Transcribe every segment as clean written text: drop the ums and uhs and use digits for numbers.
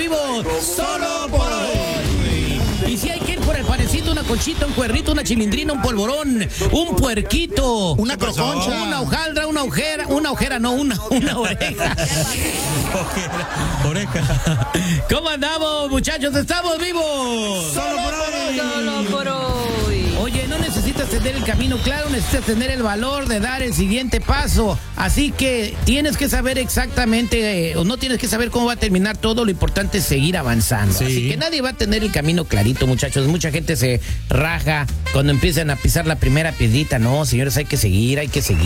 vivo, solo por hoy. Y si hay que ir por el panecito, una conchita, un cuernito, una chilindrina, un polvorón, un puerquito, una croconcha, una hojaldra, una oreja. Oreja. ¿Cómo andamos, muchachos? ¡Estamos vivos! Solo por hoy. Oye, no necesitas tener el camino claro, necesitas tener el valor de dar el siguiente paso. Así que tienes que saber exactamente, o no tienes que saber cómo va a terminar todo, lo importante es seguir avanzando. Sí. Así que nadie va a tener el camino clarito, muchachos. Mucha gente se raja cuando empiezan a pisar la primera piedrita. No, señores, hay que seguir.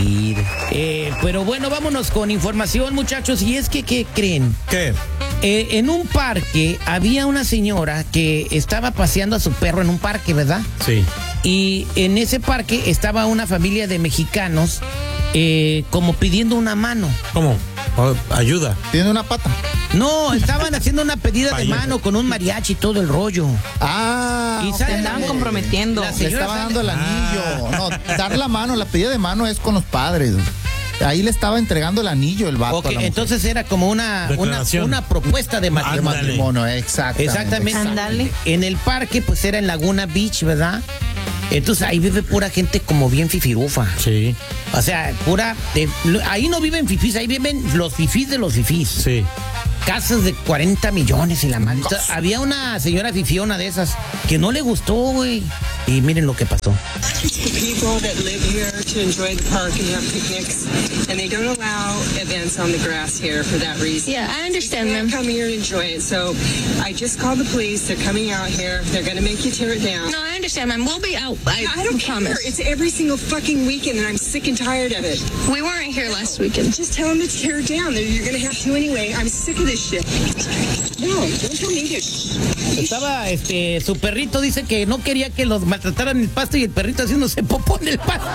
Pero bueno, vámonos con información, muchachos. Y es que, ¿qué creen? ¿Qué? En un parque había una señora que estaba paseando a su perro en un parque, ¿verdad? Sí. Y en ese parque estaba una familia de mexicanos como pidiendo una mano. ¿Cómo? Ayuda. Tiene una pata. No, estaban haciendo una pedida de mano con un mariachi y todo el rollo. Ah, Y Se sale andaban la- comprometiendo. la le señora estaba sale- dando el anillo. No, dar la mano, la pedida de mano es con los padres. Ahí le estaba entregando el anillo el vato. Ok, a la mujer. entonces era como una propuesta de De matrimonio. matrimonio, exactamente. Ándale. En el parque, pues era en Laguna Beach, ¿verdad? Entonces ahí vive pura gente como bien fifirufa. Sí. O sea, ahí no viven fifís, ahí viven los fifís de los fifís. Sí. Casas de 40 millones y la madre. Entonces, había una señora fifiona de esas que no le gustó, güey. Y miren lo que pasó. The people that live here to enjoy the park and have picnics, and they don't allow events on the grass here for that reason. Yeah, I understand You can't them. come here and enjoy it. So I just called the police. They're coming out here. They're going to make you tear it down. No, I understand, ma'am. We'll be out. I don't care. promise. It's every single fucking weekend, and I'm sick and tired of it. We weren't here last weekend. Just tell them to tear it down. You're going to have to anyway. I'm sick of this shit. No, don't tell me to. Estaba, su perrito dice que no quería que los maltrataran el pasto y el perrito haciéndose popó en el pasto.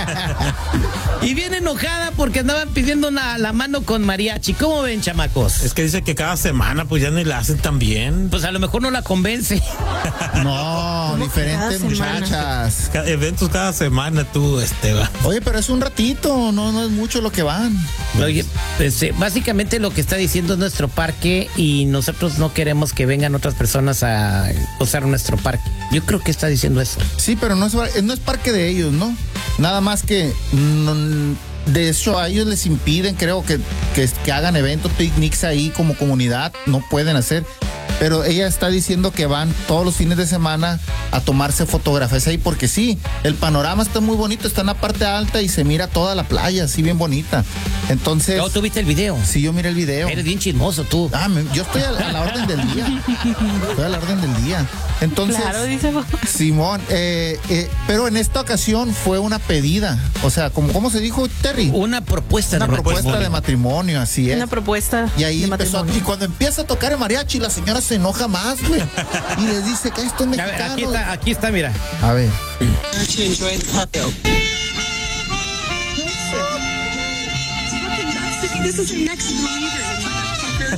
Y bien enojada porque andaban pidiendo la mano con mariachi. ¿Cómo ven, chamacos? Es que dice que cada semana pues ya ni la hacen tan bien. Pues a lo mejor no la convence. No, diferentes cada semana? muchachas. Eventos cada semana tú, Esteban. Oye, pero es un ratito, no es mucho lo que van. Oye, pues, básicamente lo que está diciendo es nuestro parque y nosotros no queremos que vengan otras personas a usar nuestro parque. Yo creo que está diciendo eso. Sí, pero no es parque de ellos, ¿no? Nada más que de hecho a ellos les impiden, creo que hagan eventos, picnics ahí como comunidad, no pueden hacer. Pero ella está diciendo que van todos los fines de semana a tomarse fotografías ahí, porque sí, el panorama está muy bonito, está en la parte alta y se mira toda la playa, así bien bonita. Entonces, ¿tú viste el video? sí, yo miré el video. Eres bien chismoso tú. Yo estoy a la orden del día. Estoy a la orden del día. Entonces, Claro, dice. Simón, pero en esta ocasión fue una pedida. O sea, ¿cómo se dijo, Terry? Una propuesta Una de propuesta matrimonio. de matrimonio, así es. Una propuesta Y ahí de empezó. matrimonio. Y cuando empieza a tocar el mariachi, la señora se enoja más, güey. Y les dice que estos A ver, mexicanos. aquí está, mira. A ver. To enjoy the park. This is the next believer.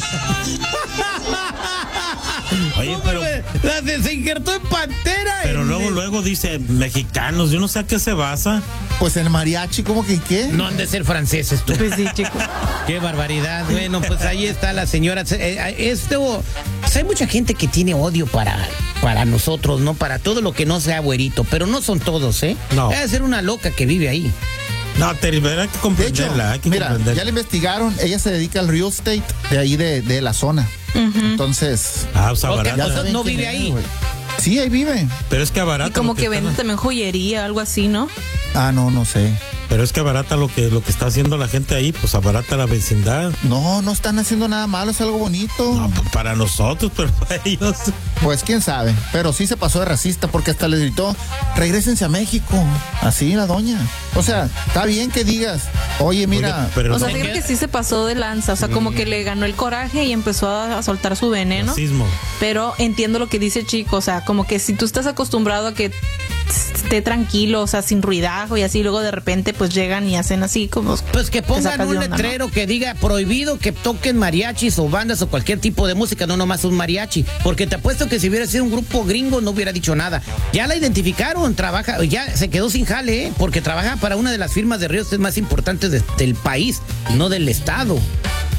Oye, pero La desinjertó en Pantera. Pero luego dice mexicanos, yo no sé a qué se basa. Pues el mariachi, ¿cómo que qué? No han de ser franceses tú. Pues sí, chico. Qué barbaridad. Bueno, pues ahí está la señora. Hay mucha gente que tiene odio para nosotros, ¿no? Para todo lo que no sea güerito. Pero no son todos, ¿eh? No. Debe ser una loca que vive ahí. No, Terry, pero hay que De hecho, comprenderla, hay que mira, comprenderla. ya le investigaron, ella se dedica al real estate de ahí de la zona. Entonces, Pues Ok, abarata. pues, saben no quién vive es, ahí. güey. Sí, ahí vive. Pero es que abarata. Y como lo que vende están- también joyería, algo así, ¿no? Ah, no sé. Pero es que abarata lo que está haciendo la gente ahí, pues abarata la vecindad. No están haciendo nada malo, es algo bonito. No, pues, para nosotros, pero para ellos. Pues quién sabe, pero sí se pasó de racista porque hasta les gritó, regrésense a México. Así la doña. O sea, está bien que digas, oye, mira, Oye, pero O sea, no, creo que sí se pasó de lanza. O sea, como que le ganó el coraje y empezó a soltar su veneno. racismo. Pero entiendo lo que dice el chico. O sea, como que si tú estás acostumbrado a que esté tranquilo, o sea, sin ruidajo y así, luego de repente pues llegan y hacen así como... Pues que te pongan sacas un de onda, ¿no? letrero que diga prohibido que toquen mariachis o bandas o cualquier tipo de música, no nomás un mariachi. Porque te apuesto que si hubiera sido un grupo gringo no hubiera dicho nada. Ya la identificaron, ya se quedó sin jale, porque trabaja para una de las firmas de real estate más importantes del país, no del estado.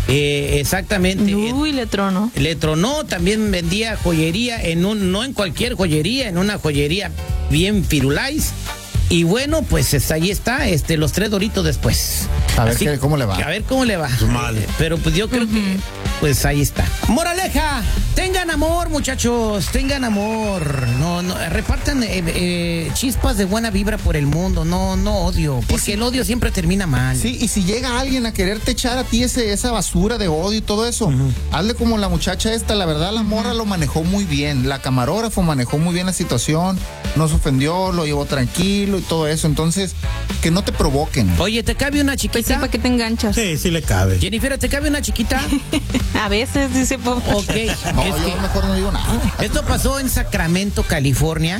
Exactamente. Uy, le tronó. Le tronó, también vendía joyería no en cualquier joyería, en una joyería bien firulais. Y bueno, pues ahí está, los 3 doritos después. A ver cómo le va. A ver cómo le va. Mal. Pero pues yo creo que, pues ahí está. Moraleja, tengan amor, muchachos, tengan amor. No, repartan chispas de buena vibra por el mundo, no odio, porque el odio siempre termina mal. Sí, y si llega alguien a quererte echar a ti esa basura de odio y todo eso, hazle como la muchacha esta, la verdad la morra lo manejó muy bien, la camarógrafo manejó muy bien la situación, no se ofendió, lo llevó tranquilo y todo eso, entonces, que no te provoquen. Oye, ¿te cabe una Pues sí, chiquita? ¿para qué te enganchas? Sí le cabe. Jennifer, ¿te cabe una chiquita? A veces dice Popo. Ok. No, yo mejor no digo nada. Esto pasó en Sacramento, California.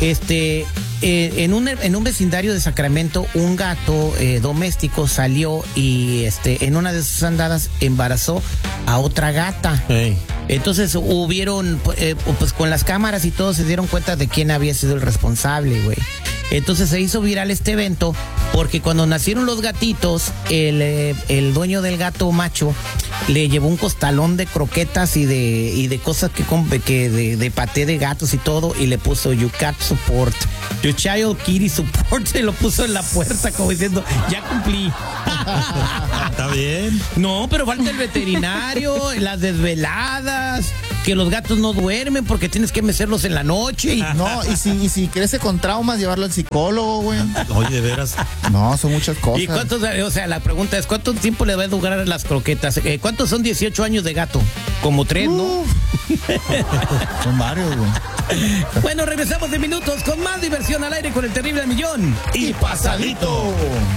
En un vecindario de Sacramento, un gato doméstico salió y en una de sus andadas embarazó a otra gata. Ey. Entonces hubieron, pues con las cámaras y todo se dieron cuenta de quién había sido el responsable, güey. Entonces se hizo viral este evento porque cuando nacieron los gatitos, el dueño del gato macho le llevó un costalón de croquetas y de cosas de paté de gatos y todo, y le puso "You cat support, your child kitty support", se lo puso en la puerta como diciendo, ya cumplí. Está bien. No, pero falta el veterinario, las desveladas, que los gatos no duermen porque tienes que mecerlos en la noche. No, y si crece con traumas, llevarlo al psicólogo, güey. Oye, de veras. No, son muchas cosas. ¿Y cuántos, o sea, la pregunta es, ¿cuánto tiempo le va a durar las croquetas? ¿Cuántos son 18 años de gato? Como 3, ¿no? Son varios, güey. Bueno, regresamos de minutos con más diversión al aire con el terrible al millón. Y pasadito.